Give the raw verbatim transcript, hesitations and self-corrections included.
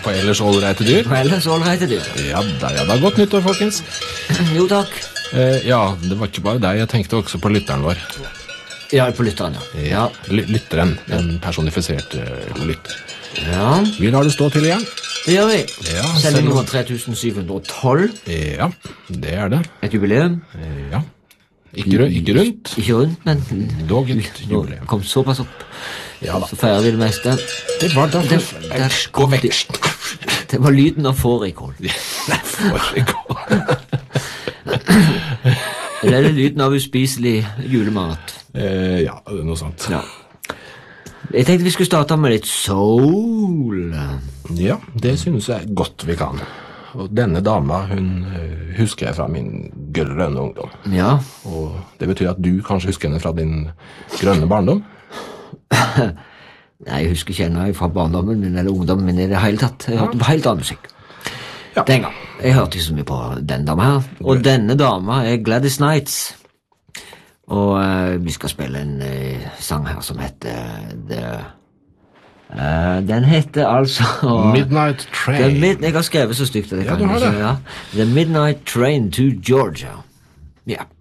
På ellers ålreite dyr. På ellers ålreite dyr. Ja da, ja da. Godt nyttår, folkens. Jo, takk. Eh, ja, det var ikke bare deg. Jeg tenkte også på lytteren vår. Ja, på lytteren, ja. Ja, ly lytteren. En personifisert uh, lytter. Ja. Vi lar det stå til igjen. Det gjør vi. Ja, Sending selv- nummer tre tusen syv hundre og tolv. Ja, det er det. Et jubileum. Eh, ja. Ikke, ru- ikke rundt. Ikke rundt, men Dog et nå jubileum. kom såpass opp. Ja da. Så feirer vi det meste. Det var da Det, for der Gå kom vekk. det. Det var lyden av fårikål. Nei, foregå. Eller er det lyden av uspiselig julemat? Eh, ja, noe sånt. Ja. Jeg tenkte vi skulle starte med litt soul. Ja, det synes jeg godt vi kan. Og denne dama, hun eh, husker jeg fra min grønne ungdom. Ja. Og det betyr at du kanskje husker henne fra din grønne barndom? Nei, jeg husker ikke henne fra barndommen min eller ungdommen min i det hele tatt. Jeg hørte på helt annen musikk. Ja. Den gang. Jeg hørte ikke så mye på den dama her. Og denne dama er Gladys Knights. Og eh, vi skal spille en eh, sang her som heter The... eh, den heter altså... Midnight The Train. mid jeg har skrevet så stygt at jeg Ja, kan du har ikke... det. Ja. The Midnight Train to Georgia. Ja.